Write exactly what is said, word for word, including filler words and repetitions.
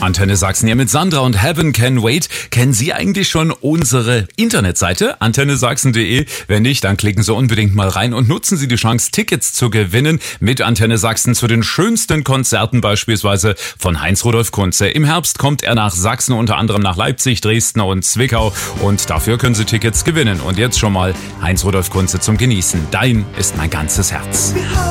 Antenne Sachsen hier mit Sandra und Heaven Can Wait. Kennen Sie eigentlich schon unsere Internetseite antenne sachsen punkt de? Wenn nicht, dann klicken Sie unbedingt mal rein und nutzen Sie die Chance, Tickets zu gewinnen mit Antenne Sachsen zu den schönsten Konzerten, beispielsweise von Heinz-Rudolf Kunze. Im Herbst kommt er nach Sachsen, unter anderem nach Leipzig, Dresden und Zwickau, und dafür können Sie Tickets gewinnen. Und jetzt schon mal Heinz-Rudolf Kunze zum Genießen. Dein ist mein ganzes Herz.